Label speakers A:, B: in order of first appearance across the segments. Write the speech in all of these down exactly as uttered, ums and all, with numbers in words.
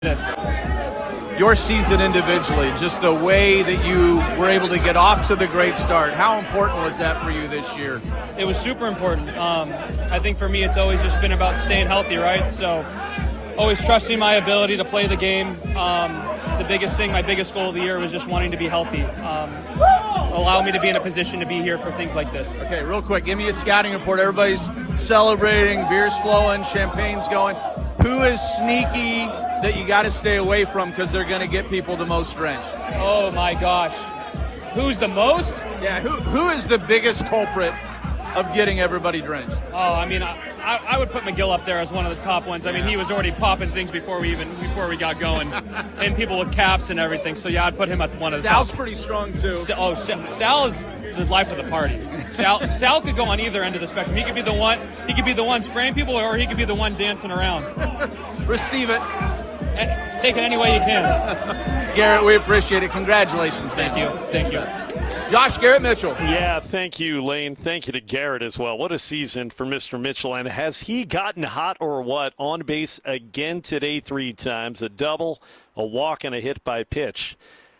A: this.
B: Your season individually, just the way that you were able to get off to the great start, how important was that for you this year?
A: It was super important. Um, I think for me, it's always just been about staying healthy, right? So always trusting my ability to play the game. Um, the biggest thing, my biggest goal of the year was just wanting to be healthy. Um, allow me to be in a position to be here for things like this.
B: Okay, real quick, give me a scouting report. Everybody's celebrating, beers flowing, champagne's going. Who is sneaky that you got to stay away from because they're going to get people the most drenched?
A: Oh my gosh. Who's the most?
B: Yeah, who who is the biggest culprit of getting everybody drenched?
A: Oh, I mean, I, I would put McGill up there as one of the top ones. I mean, he was already popping things before we even before we got going, and people with caps and everything. So yeah, I'd put him at one of the
B: Sal's
A: top.
B: pretty strong too.
A: Sa- oh, Sa- Sal is the life of the party. Sal, Sal could go on either end of the spectrum. He could be the one. He could be the one spraying people, or he could be the one dancing around.
B: Receive it.
A: Eh, Take it any way you can.
B: Garrett, we appreciate it. Congratulations, man.
A: Thank you. Thank you.
B: Josh, Garrett Mitchell.
C: Yeah, thank you, Lane. Thank you to Garrett as well. What a season for Mister Mitchell. And has he gotten hot or what? On base again today three times. A double, a walk, and a hit by pitch.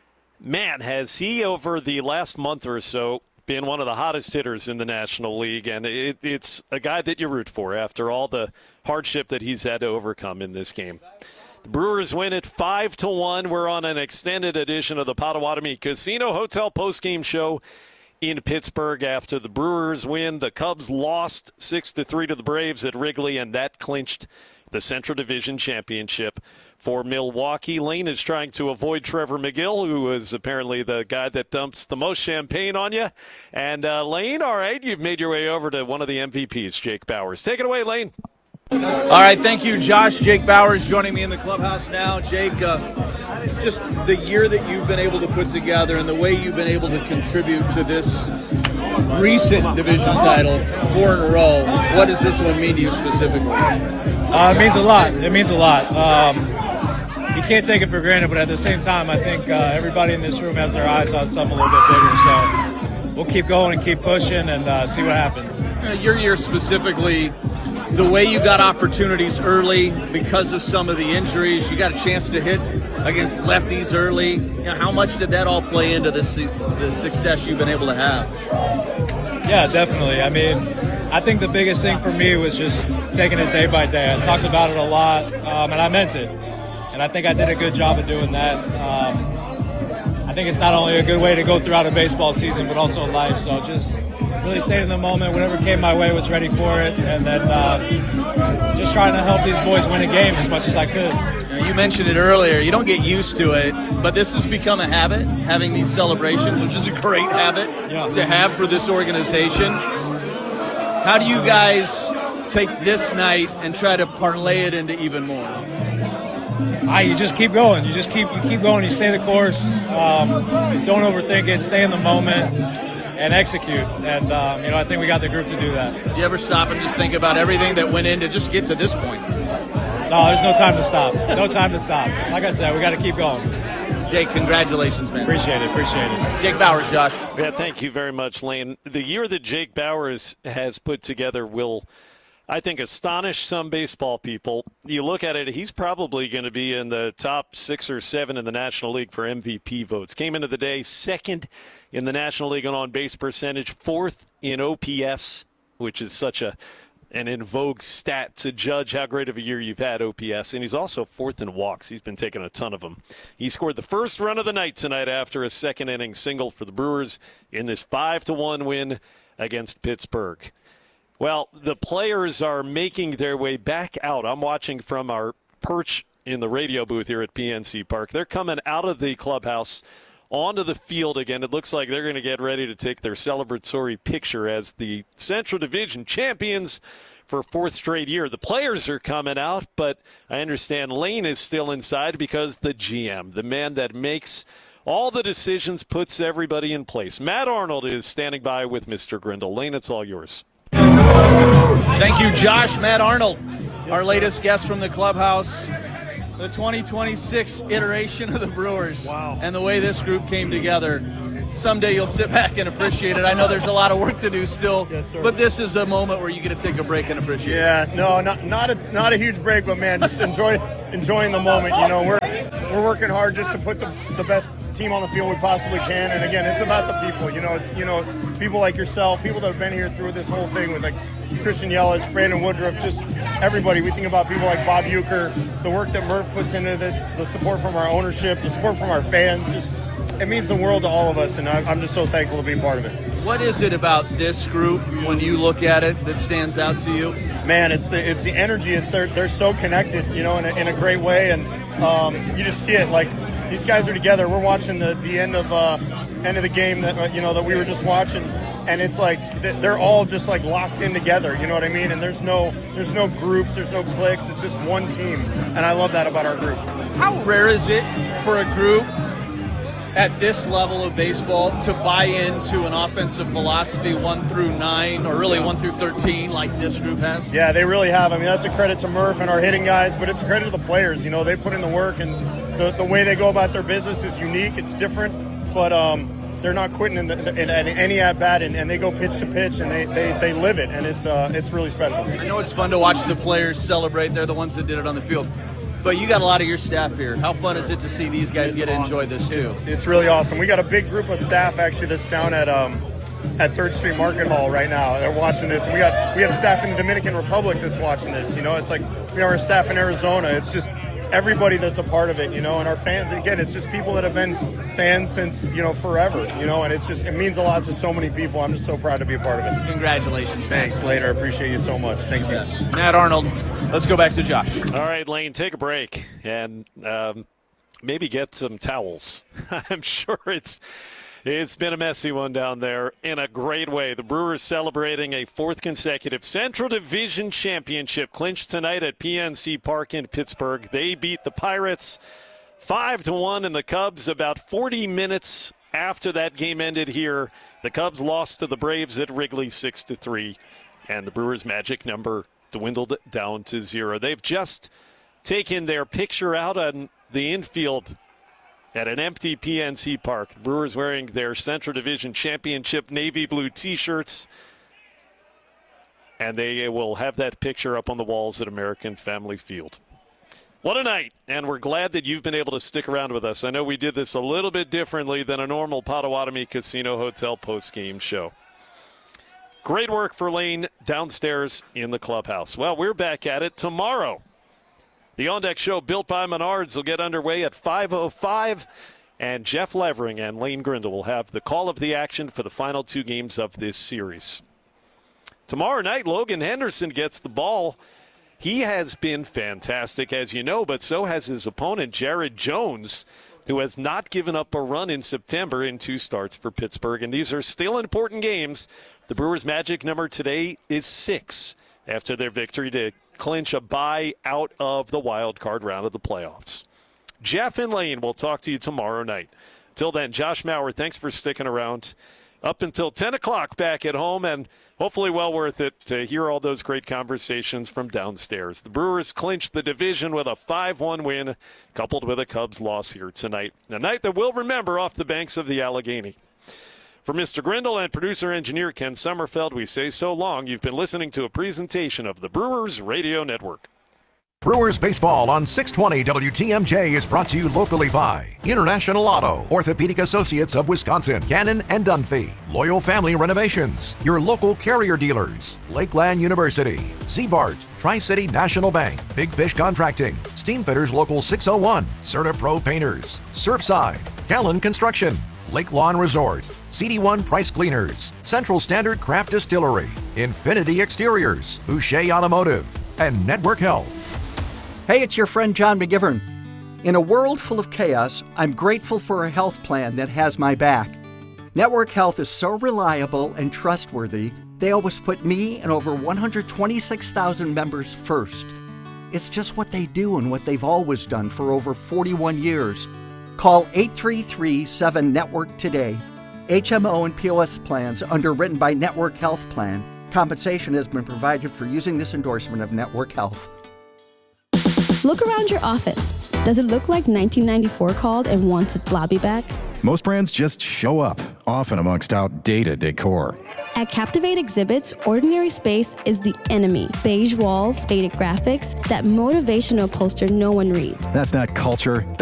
C: Man, has he over the last month or so been one of the hottest hitters in the National League. And it, it's a guy that you root for after all the hardship that he's had to overcome in this game. The Brewers win it five to one. We're on an extended edition of the Potawatomi Casino Hotel postgame show in Pittsburgh after the Brewers win. The Cubs lost six to three to the Braves at Wrigley, and that clinched the Central Division Championship for Milwaukee. Lane is trying to avoid Trevor McGill, who is apparently the guy that dumps the most champagne on you. And uh, Lane, all right, you've made your way over to one of the M V Ps, Jake Bauers. Take it away, Lane.
B: All right, thank you, Josh. Jake Bauers joining me in the clubhouse now. Jake, uh, just the year that you've been able to put together and the way you've been able to contribute to this recent division title, four in a row, what does this one mean to you specifically?
D: Uh, it means a lot. It means a lot. Um, you can't take it for granted, but at the same time, I think uh, everybody in this room has their eyes on something a little bit bigger. So we'll keep going and keep pushing and uh, see what happens.
B: Uh, your year specifically, the way you got opportunities early because of some of the injuries, you got a chance to hit against lefties early. You know, how much did that all play into this, the success you've been able to have?
D: Yeah, definitely. I mean, I think the biggest thing for me was just taking it day by day. I talked about it a lot, um, and I meant it. And I think I did a good job of doing that. Um, I think it's not only a good way to go throughout a baseball season, but also life. So just really stayed in the moment. Whatever came my way, was ready for it. And then uh, just trying to help these boys win a game as much as I could.
B: You mentioned it earlier. You don't get used to it, but this has become a habit, having these celebrations, which is a great habit
D: yeah.
B: to have for this organization. How do you guys take this night and try to parlay it into even more?
D: Ah, you just keep going. You just keep you keep going. You stay the course. Um, don't overthink it. Stay in the moment and execute. And um, you know, I think we got the group to do that.
B: Do you ever stop and just think about everything that went in to just get to this point?
D: No, there's no time to stop. No time to stop. Like I said, we got to keep going.
B: Jake, congratulations, man.
D: Appreciate it. Appreciate it.
B: Jake Bauers, Josh.
C: Yeah, thank you very much, Lane. The year that Jake Bauers has put together will, I think, astonish some baseball people. You look at it, he's probably going to be in the top six or seven in the National League for M V P votes. Came into the day second in the National League on on-base percentage, fourth in O P S, which is such a an in vogue stat to judge how great of a year you've had, O P S. And he's also fourth in walks. He's been taking a ton of them. He scored the first run of the night tonight after a second inning single for the Brewers in this five to one win against Pittsburgh. Well, the players are making their way back out. I'm watching from our perch in the radio booth here at P N C Park. They're coming out of the clubhouse onto the field again. It looks like they're going to get ready to take their celebratory picture as the Central Division champions for fourth straight year. The players are coming out, but I understand Lane is still inside because the G M, the man that makes all the decisions, puts everybody in place. Matt Arnold is standing by with Mister Grindle. Lane, it's all yours.
B: Thank you, Josh. Matt Arnold, our latest guest from the clubhouse. The twenty twenty-six iteration of the Brewers.
C: Wow.
B: And the way this group came together. someday you'll sit back and appreciate it. I know there's a lot of work to do still,
E: Yes, sir.
B: but this is a moment where you get to take a break and appreciate it.
E: Yeah, no, not not a, not a huge break, but man, just enjoy enjoying the moment. You know, we're we're working hard just to put the, the best team on the field we possibly can. And again, it's about the people. You know, it's you know people like yourself, people that have been here through this whole thing with like Christian Yelich, Brandon Woodruff, just everybody. We think about people like Bob Uecker, the work that Murph puts into this, the support from our ownership, the support from our fans. Just it means the world to all of us, and I, I'm just so thankful to be a part of it.
B: What is it about this group when you look at it that stands out to you?
E: Man, it's the it's the energy. It's they're they're so connected, you know, in a, in a great way, and um, you just see it. Like these guys are together. We're watching the, the end of uh, end of the game that you know that we were just watching, and it's like they're all just like locked in together. You know what I mean? And there's no there's no groups, there's no cliques. It's just one team, and I love that about our group.
B: How rare is it for a group at this level of baseball to buy into an offensive philosophy one through nine, or really one through thirteen, like this group has?
E: Yeah, they really have. I mean, that's a credit to Murph and our hitting guys, but it's a credit to the players. You know, they put in the work, and the, the way they go about their business is unique. It's different, but um, they're not quitting in, the, in, in any at bat, and, and they go pitch to pitch, and they, they, they live it, and it's uh, it's really special.
B: I know it's fun to watch the players celebrate. They're the ones that did it on the field. But you got a lot of your staff here. How fun is it to see these guys
E: It's
B: get to
E: awesome.
B: enjoy this too?
E: It's, it's really awesome. We got a big group of staff actually that's down at um, at Third Street Market Hall right now. They're watching this. And we got we have staff in the Dominican Republic that's watching this. You know, it's like we have our staff in Arizona. It's just everybody that's a part of it. You know, and our fans. Again, it's just people that have been fans since you know forever. You know, and it's just it means a lot to so many people. I'm just so proud to be a part of it.
B: Congratulations, man.
E: Thanks, later. I appreciate you so much. Thank you.
B: Matt Arnold. Let's go back to Josh.
C: All right, Lane, take a break and um, maybe get some towels. I'm sure it's it's been a messy one down there in a great way. The Brewers celebrating a fourth consecutive Central Division championship clinched tonight at P N C Park in Pittsburgh. They beat the Pirates five to one, and the Cubs about forty minutes after that game ended here. The Cubs lost to the Braves at Wrigley six to three, and the Brewers' magic number dwindled down to zero. They've just taken their picture out on the infield at an empty P N C Park. The Brewers wearing their Central Division Championship navy blue T-shirts, and they will have that picture up on the walls at American Family Field. What a night, and we're glad that you've been able to stick around with us. I know we did this a little bit differently than a normal Potawatomi Casino Hotel post-game show. Great work for Lane downstairs in the clubhouse. Well, we're back at it tomorrow. The On Deck Show, built by Menards, will get underway at five oh five, and Jeff Levering and Lane Grindle will have the call of the action for the final two games of this series. Tomorrow night, Logan Henderson gets the ball. He has been fantastic, as you know, but so has his opponent, Jared Jones, who has not given up a run in September in two starts for Pittsburgh. And these are still important games. The Brewers' magic number today is six after their victory to clinch a bye out of the wild card round of the playoffs. Jeff and Lane will talk to you tomorrow night. Till then, Josh Maurer, thanks for sticking around up until ten o'clock back at home, and hopefully well worth it to hear all those great conversations from downstairs. The Brewers clinched the division with a five one win, coupled with a Cubs loss here tonight. A night that we'll remember off the banks of the Allegheny. For Mister Grindle and producer-engineer Ken Sommerfeld, we say so long. You've been listening to a presentation of the Brewers Radio Network.
F: Brewers baseball on six twenty W T M J is brought to you locally by International Auto, Orthopedic Associates of Wisconsin, Cannon and Dunphy, Loyal Family Renovations, your local carrier dealers, Lakeland University, Z-Bart, Tri-City National Bank, Big Fish Contracting, Steamfitters Local six oh one, Certa Pro Painters, Surfside, Callan Construction, Lake Lawn Resort, C D one Price Cleaners, Central Standard Craft Distillery, Infinity Exteriors, Boucher Automotive, and Network Health.
G: Hey, it's your friend John McGivern. In a world full of chaos, I'm grateful for a health plan that has my back. Network Health is so reliable and trustworthy, they always put me and over one hundred twenty-six thousand members first. It's just what they do and what they've always done for over forty-one years. Call eight three three, seven, NETWORK today. H M O and P O S plans underwritten by Network Health Plan. Compensation has been provided for using this endorsement of Network Health.
H: Look around your office. Does it look like nineteen ninety-four called and wants its lobby back?
I: Most brands just show up. often amongst outdated decor.
H: At Captivate Exhibits, ordinary space is the enemy. Beige walls, faded graphics, that motivational poster no one reads.
I: That's not culture.